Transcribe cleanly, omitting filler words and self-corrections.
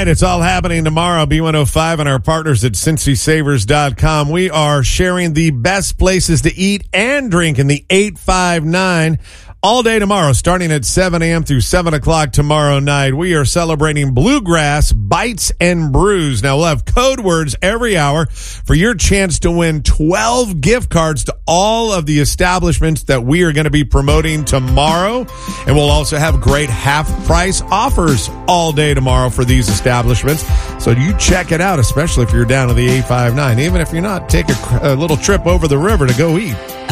right, it's all happening tomorrow. B105 and our partners at CincySavers.com. We are sharing the best places to eat and drink in the 859 all day tomorrow, starting at 7 a.m. through 7 o'clock tomorrow night. We are celebrating Bluegrass Bites and Brews. Now, we'll have code words every hour for your chance to win 12 gift cards to all of the establishments that we are going to be promoting tomorrow. And we'll also have great half-price offers all day tomorrow for these establishments. So you check it out, especially if you're down to the 859. Even if you're not, take a little trip over the river to go eat.